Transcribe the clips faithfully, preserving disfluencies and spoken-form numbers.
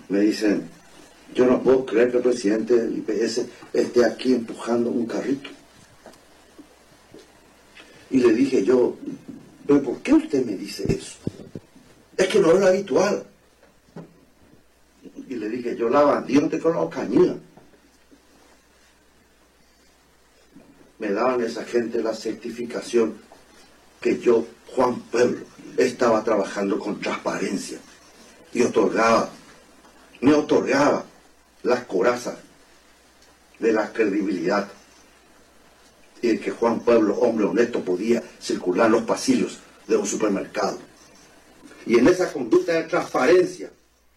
me dicen, yo no puedo creer que el presidente del I P S esté aquí empujando un carrito. Y le dije yo, pero ¿por qué usted me dice eso? Es que no es lo habitual. Y le dije, yo la bandí no te conozco cañía. Me daban esa gente la certificación que yo, Juan Pueblo, estaba trabajando con transparencia y otorgaba, me otorgaba las corazas de la credibilidad y de que Juan Pueblo, hombre honesto, podía circular los pasillos de un supermercado. Y en esa conducta de transparencia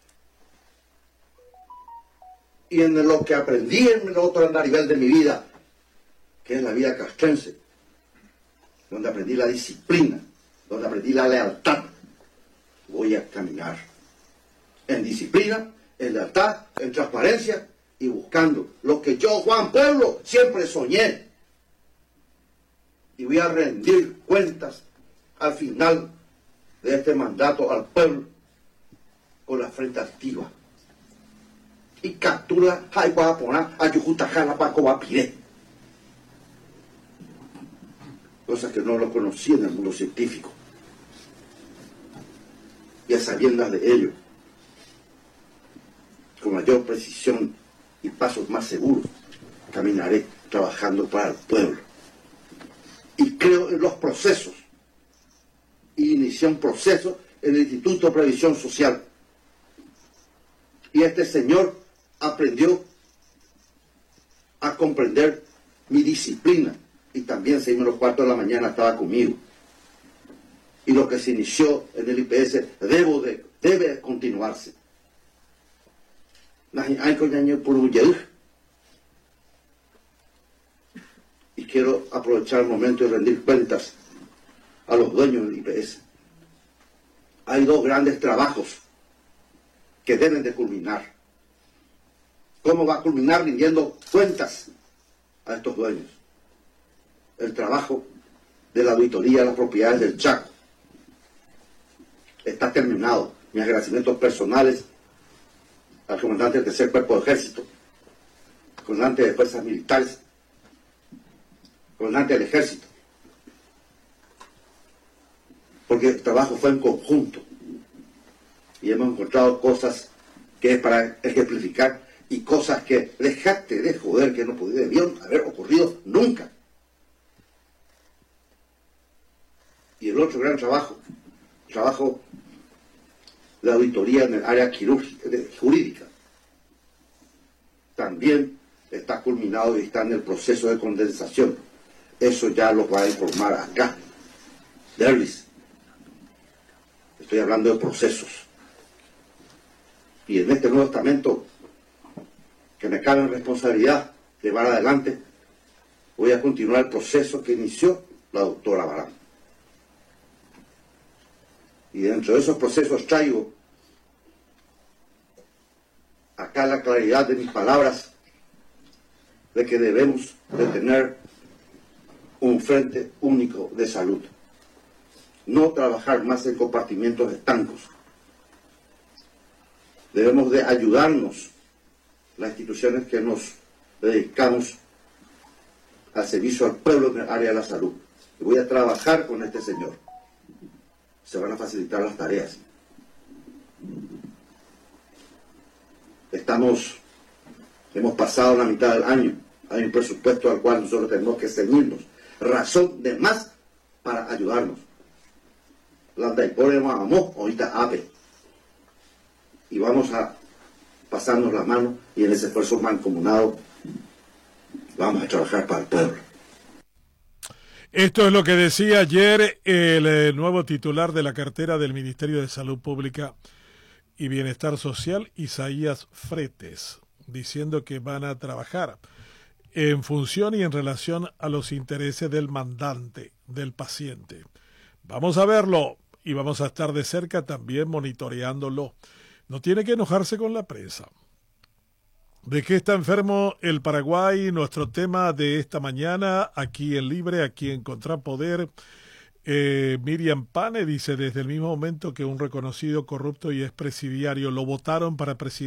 y en lo que aprendí en el otro andarivel de mi vida, que es la vida castrense, donde aprendí la disciplina, donde aprendí la lealtad, voy a caminar en disciplina, en lealtad, en transparencia y buscando lo que yo, Juan Pueblo, siempre soñé. Y voy a rendir cuentas al final de este mandato al pueblo con la frente activa. Y captura, hay para poner a Yujutajala para Cobapiré. Cosas que no lo conocía en el mundo científico. Y a sabiendas de ello, con mayor precisión y pasos más seguros, caminaré trabajando para el pueblo. Y creo en los procesos. Y inicié un proceso en el Instituto de Previsión Social. Y este señor aprendió a comprender mi disciplina. Y también seis menos cuarto de la mañana estaba conmigo. Y lo que se inició en el I P S debo de, debe continuarse. Y quiero aprovechar el momento y rendir cuentas a los dueños del I P S. Hay dos grandes trabajos que deben de culminar. ¿Cómo va a culminar rindiendo cuentas a estos dueños? El trabajo de la auditoría de las propiedades del Chaco está terminado. Mis agradecimientos personales al comandante del tercer cuerpo de ejército, comandante de fuerzas militares, comandante del ejército, porque el trabajo fue en conjunto y hemos encontrado cosas que es para ejemplificar y cosas que dejaste de joder que no debieron haber ocurrido nunca. Y el otro gran trabajo, trabajo de auditoría en el área quirúrgica, de, jurídica, también está culminado y está en el proceso de condensación. Eso ya lo va a informar acá, Derlis. Estoy hablando de procesos. Y en este nuevo estamento, que me cabe en responsabilidad de llevar adelante, voy a continuar el proceso que inició la doctora Barán. Y dentro de esos procesos traigo acá la claridad de mis palabras de que debemos de tener un frente único de salud. No trabajar más en compartimientos estancos. Debemos de ayudarnos, las instituciones que nos dedicamos al servicio al pueblo en el área de la salud. Y voy a trabajar con este señor. Se van a facilitar las tareas. Estamos, hemos pasado la mitad del año. Hay un presupuesto al cual nosotros tenemos que ceñirnos. Razón de más para ayudarnos. La Daipore Amó, ahorita A P E. Y vamos a pasarnos la mano y en ese esfuerzo mancomunado vamos a trabajar para el pueblo. Esto es lo que decía ayer el eh, nuevo titular de la cartera del Ministerio de Salud Pública y Bienestar Social, Isaías Fretes, diciendo que van a trabajar en función y en relación a los intereses del mandante, del paciente. Vamos a verlo y vamos a estar de cerca también monitoreándolo. No tiene que enojarse con la prensa. ¿De qué está enfermo el Paraguay? Nuestro tema de esta mañana, aquí en Libre, aquí en Contrapoder. Eh, Miriam Pane dice, desde el mismo momento que un reconocido corrupto y expresidiario lo votaron para presidente,